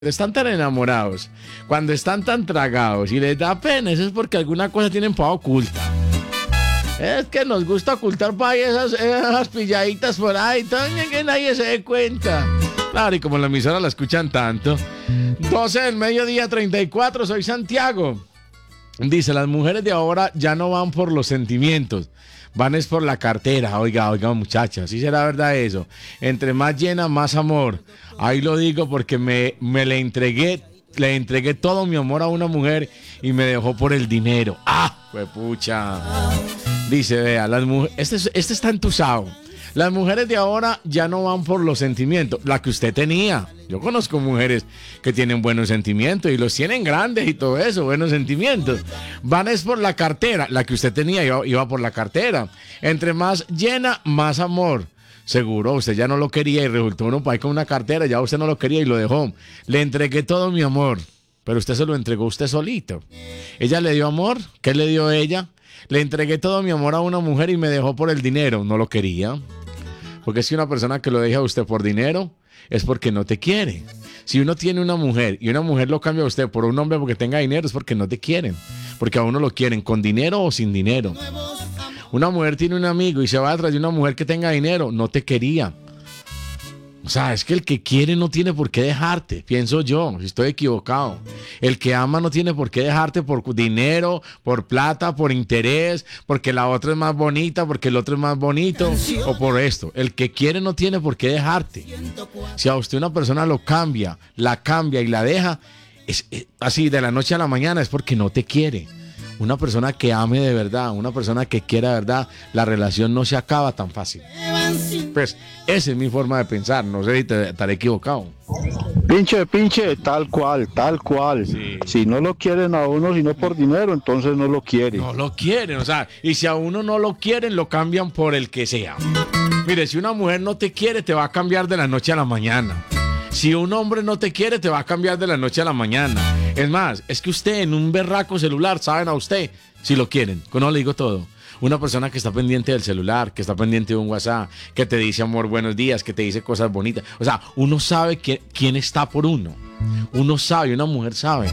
están tan enamorados, cuando están tan tragados y les da pena, eso es porque alguna cosa tienen para oculta. Es que nos gusta ocultar para ahí esas pilladitas por ahí, que nadie se dé cuenta. Claro, y como la emisora la escuchan tanto. 12 del mediodía, 34, soy Santiago. Dice, las mujeres de ahora ya no van por los sentimientos, van es por la cartera. Oiga, muchachas, ¿sí será verdad eso? Entre más llena, más amor. Ahí lo digo porque me le entregué todo mi amor a una mujer y me dejó por el dinero. ¡Ah, pues pucha! Dice, vea, las mujeres, este está entusado. Las mujeres de ahora ya no van por los sentimientos, la que usted tenía. Yo conozco mujeres que tienen buenos sentimientos y los tienen grandes y todo eso, buenos sentimientos. Van es por la cartera, la que usted tenía iba por la cartera. Entre más llena, más amor. Seguro, usted ya no lo quería y resultó uno para ahí con una cartera, ya usted no lo quería y lo dejó. Le entregué todo mi amor, pero usted se lo entregó usted solito. ¿Ella le dio amor? ¿Qué le dio ella? Le entregué todo mi amor a una mujer y me dejó por el dinero, no lo quería. Porque si una persona que lo deja a usted por dinero es porque no te quiere. Si uno tiene una mujer y una mujer lo cambia a usted por un hombre porque tenga dinero, es porque no te quieren. Porque a uno lo quieren con dinero o sin dinero. Una mujer tiene un amigo y se va atrás de una mujer que tenga dinero, no te quería. O sea, es que el que quiere no tiene por qué dejarte, pienso yo, si estoy equivocado. El que ama no tiene por qué dejarte por dinero, por plata, por interés, porque la otra es más bonita, porque el otro es más bonito, o por esto. El que quiere no tiene por qué dejarte. Si a usted una persona lo cambia, la cambia y la deja, es así de la noche a la mañana, es porque no te quiere. Una persona que ame de verdad, una persona que quiera de verdad, la relación no se acaba tan fácil. Pues esa es mi forma de pensar, no sé si estaré equivocado. Pinche, tal cual. Sí. Si no lo quieren a uno, sino por dinero, entonces no lo quieren. No lo quieren, o sea, y si a uno no lo quieren, lo cambian por el que sea. Mire, si una mujer no te quiere, te va a cambiar de la noche a la mañana. Si un hombre no te quiere, te va a cambiar de la noche a la mañana. Es más, es que usted en un berraco celular, saben a usted si lo quieren. No le digo todo. Una persona que está pendiente del celular, que está pendiente de un WhatsApp, que te dice amor, buenos días, que te dice cosas bonitas. O sea, uno sabe quién está por uno. Uno sabe, una mujer sabe.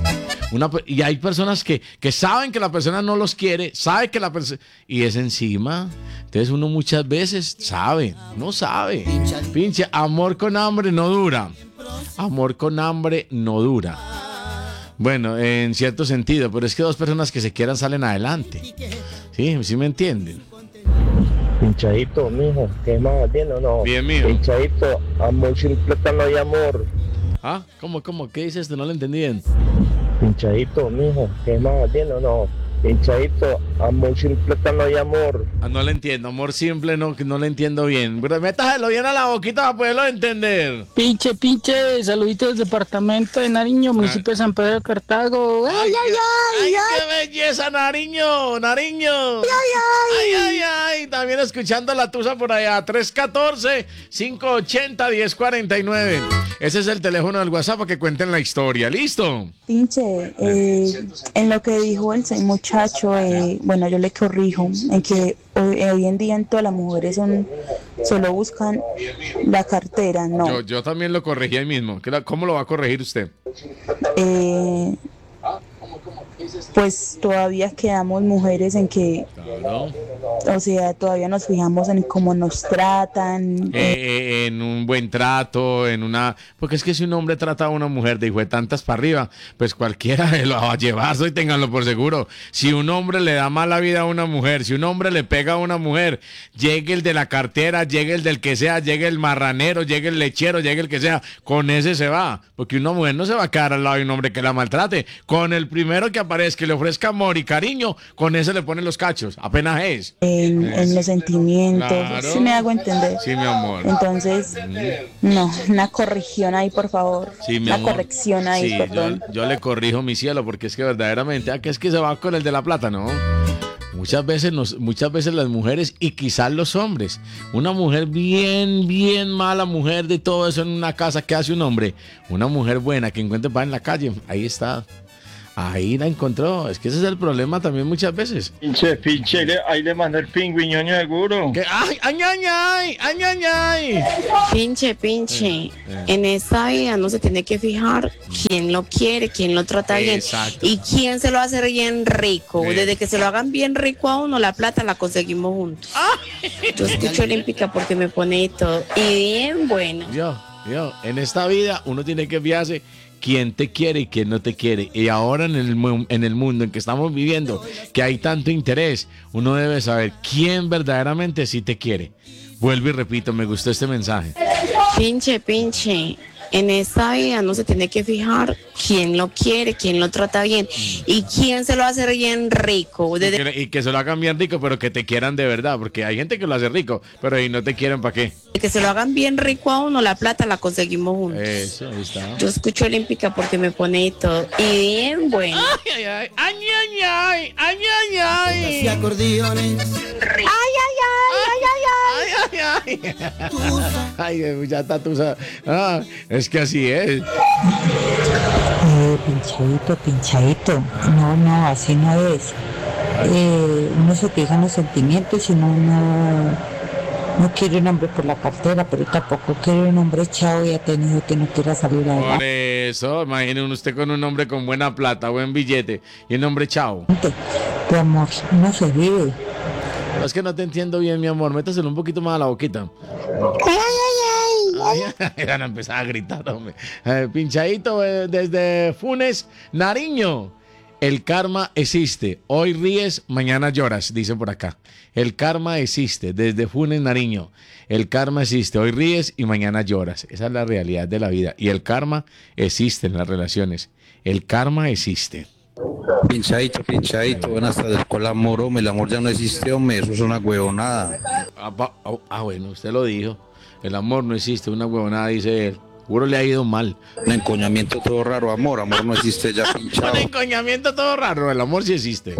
Y hay personas que saben que la persona no los quiere, sabe que la persona... Y es encima. Entonces uno muchas veces sabe, no sabe. Pinche, amor con hambre no dura. Amor con hambre no dura. Bueno, en cierto sentido, pero es que dos personas que se quieran salen adelante. ¿Sí me entienden? Pinchadito, mijo, ¿qué más? ¿Bien o no? Bien, mijo. Pinchadito, amor sin plátano y amor. ¿Ah? ¿Cómo? ¿Qué dices esto? No lo entendí bien. Pinchadito, mijo, ¿qué más? ¿Bien o no? Pinchadito, amor sin plátano y amor. No le entiendo, amor simple, no le entiendo bien. Pero métaselo bien a la boquita para poderlo entender. Pinche, saluditos del departamento de Nariño, municipio de San Pedro de Cartago. ¡Ay! ¡Qué belleza, Nariño! ¡Ay! También escuchando la tusa por allá, 314-580-1049. Ese es el teléfono del WhatsApp para que cuenten la historia, ¿listo? Pinche, en lo que dijo el muchacho, bueno, yo le corrijo, en que hoy en día en todas las mujeres solo buscan la cartera, no. Yo también lo corregí ahí mismo. ¿Cómo lo va a corregir usted? Pues todavía quedamos mujeres en que, Claro. o sea, todavía nos fijamos en cómo nos tratan. En un buen trato, porque es que si un hombre trata a una mujer de hijo de tantas para arriba, pues cualquiera lo va a llevar, y ténganlo por seguro. Si un hombre le da mala vida a una mujer, si un hombre le pega a una mujer, llegue el de la cartera, llegue el del que sea, llegue el marranero, llegue el lechero, llegue el que sea, con ese se va, porque una mujer no se va a quedar al lado de un hombre que la maltrate. Con el primero que aparezca, que le ofrezca amor y cariño, con ese le ponen los cachos, apenas es. En los sentimientos, Claro. ¿sí me hago entender? Sí, mi amor. Entonces, no, una corrección ahí, por favor. Sí, mi una amor. corrección ahí, Sí, perdón. yo le corrijo, mi cielo, porque es que verdaderamente, que es que se va con el de la plata, ¿no? Muchas veces las mujeres y quizás los hombres, una mujer bien mala mujer de todo eso en una casa, ¿qué hace un hombre? Una mujer buena que encuentre pan en la calle, ahí está. Ahí la encontró. Es que ese es el problema también muchas veces. Pinche, ahí le mandó el pingüiñoño seguro. Que, ¡ay, ay, ay, ay! ¡Ay, ay, ay! Pinche. En esta vida no se tiene que fijar quién lo quiere, quién lo trata bien Exacto. y quién se lo hace bien rico. Sí. Desde que se lo hagan bien rico a uno, la plata la conseguimos juntos. Yo escucho Olímpica porque me pone y todo. Y bien buena. Yo, en esta vida uno tiene que fijarse quién te quiere y quién no te quiere. Y ahora en el mundo en que estamos viviendo, que hay tanto interés, uno debe saber quién verdaderamente sí te quiere. Vuelvo y repito, me gustó este mensaje. Pinche. En esta vida no se tiene que fijar quién lo quiere, quién lo trata bien y quién se lo hace bien rico. Y que se lo hagan bien rico, pero que te quieran de verdad, porque hay gente que lo hace rico, pero y no te quieren, ¿para qué? Desde que se lo hagan bien rico a uno, la plata la conseguimos juntos. Eso, ahí está. Yo escucho Olímpica porque me pone y todo. Y bien bueno. Ay, ay, ay, ay, ay, ay, ay, ay. Y acordeones. Ay, ay, ay. Ay, ya está tú. Es que así es. Pinchadito. No, así no es. Uno se fija en los sentimientos y uno no quiere un hombre por la cartera, pero tampoco quiere un hombre echado y atenido que no quiera salir a Por eso, imagine usted con un hombre con buena plata, buen billete y un hombre chao. Tu amor no se vive. Es que no te entiendo bien, mi amor. Métaselo un poquito más a la boquita. Ay, van a empezar a gritar, hombre. Pinchadito desde Funes, Nariño. El karma existe. Hoy ríes, mañana lloras, dice por acá. El karma existe desde Funes, Nariño. El karma existe. Hoy ríes y mañana lloras. Esa es la realidad de la vida. Y el karma existe en las relaciones. El karma existe. Pinchadito, buenas tardes. ¿Cuál amor, hombre? El amor ya no existe, hombre. Eso es una huevonada. Bueno, usted lo dijo. El amor no existe, una huevonada, dice él. Seguro le ha ido mal. Un encoñamiento todo raro, amor no existe ya, pinchado. Un encoñamiento todo raro, el amor sí existe.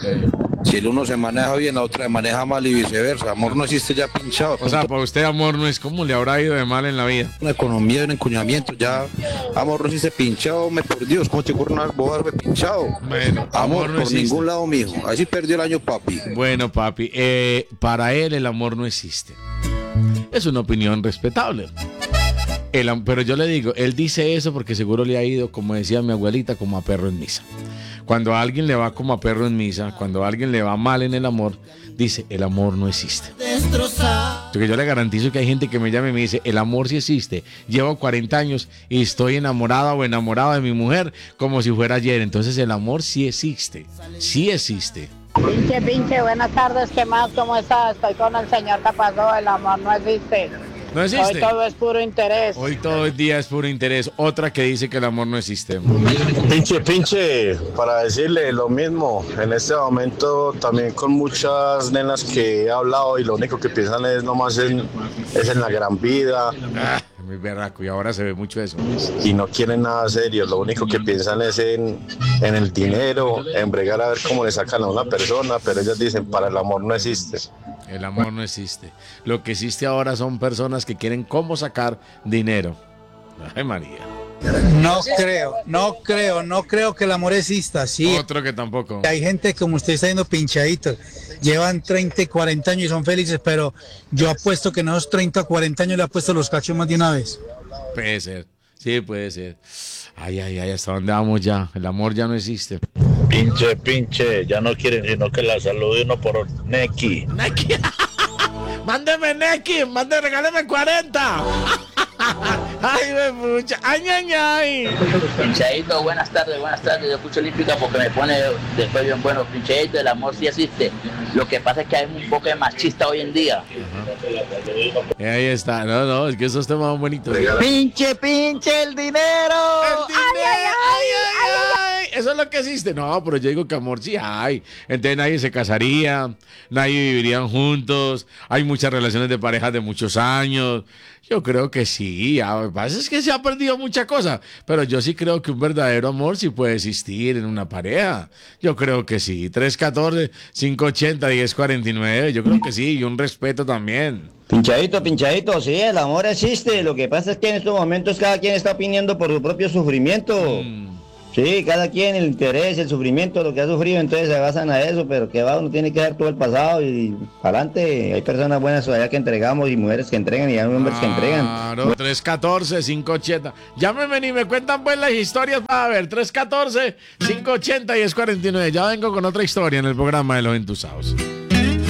Si el uno se maneja bien, la otra se maneja mal y viceversa. Amor no existe ya, pinchado. O sea, para usted amor no es como le habrá ido de mal en la vida. Una economía, un encoñamiento, ya. Amor no existe, pinchado, hombre, por Dios. ¿Cómo te ocurre una boda, pinchado? Bueno, amor no por existe. ningún lado, mijo. Así perdió el año, papi. Bueno, papi, para él el amor no existe. Es una opinión respetable. Pero yo le digo, él dice eso porque seguro le ha ido, como decía mi abuelita, como a perro en misa. Cuando a alguien le va como a perro en misa, cuando a alguien le va mal en el amor, dice, el amor no existe. Porque yo le garantizo que hay gente que me llama y me dice, el amor sí existe. Llevo 40 años y estoy enamorada o enamorado de mi mujer como si fuera ayer. Entonces el amor sí existe. Sí existe. Pinche, buenas tardes, ¿qué más? ¿Cómo estás? Estoy con el señor que pasó, el amor no existe. No existe. Hoy todo es puro interés. Hoy todo el día es puro interés. Otra que dice que el amor no existe. Pinche, para decirle lo mismo, en este momento también con muchas nenas que he hablado y lo único que piensan es nomás en la gran vida. Muy berraco, y ahora se ve mucho eso. Y no quieren nada serio, lo único que piensan es en el dinero, en bregar a ver cómo le sacan a una persona, pero ellas dicen, para el amor no existe. El amor no existe. Lo que existe ahora son personas que quieren cómo sacar dinero. Ay, María. No creo que el amor exista, sí. Otro que tampoco. Hay gente como usted está diciendo pinchaditos, llevan 30 y 40 años y son felices, pero yo apuesto que en esos 30 o 40 años le ha puesto los cachos más de una vez. Puede ser, sí puede ser. Ay, ¿hasta dónde vamos ya? El amor ya no existe. Pinche, ya no quieren sino que la salude uno por Neki. ¡Neki! ¡Mándeme Neki! ¡Regáleme 40! ¡Ay, me pucha! ¡Ay! Pinchadito, buenas tardes. Yo escucho Olímpica porque me pone después bien bueno. Pinchadito, el amor sí existe. Lo que pasa es que hay un poco de machista hoy en día. Ahí está. No, es que esos temas son bonitos. Pinche, el dinero. ¡Ay! Eso es lo que existe. No, pero yo digo que amor sí hay. Entonces nadie se casaría, nadie vivirían juntos. Hay muchas relaciones de parejas de muchos años. Yo creo que sí. Lo que pasa es que se ha perdido mucha cosa. Pero yo sí creo que un verdadero amor sí puede existir en una pareja. Yo creo que sí. 314-580-1049. Yo creo que sí. Y un respeto también. Pinchadito, sí, el amor existe. Lo que pasa es que en estos momentos cada quien está opinando por su propio sufrimiento. Sí, cada quien el interés, el sufrimiento, lo que ha sufrido, entonces se basan a eso, pero que va, uno tiene que dar todo el pasado y para adelante. Hay personas buenas allá que entregamos y mujeres que entregan y hay hombres que entregan. Claro, 314-580. Llámenme y me cuentan pues las historias para ver. 314-580-1049. Ya vengo con otra historia en el programa de Los Entusados.